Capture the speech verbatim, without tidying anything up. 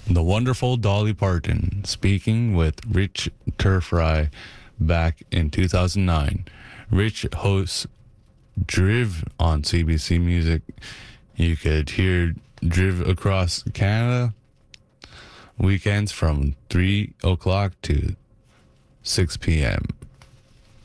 The wonderful Dolly Parton speaking with Rich Turfry back in two thousand nine. Rich hosts Driv on C B C Music. You could hear Driv across Canada weekends from three o'clock to six p.m.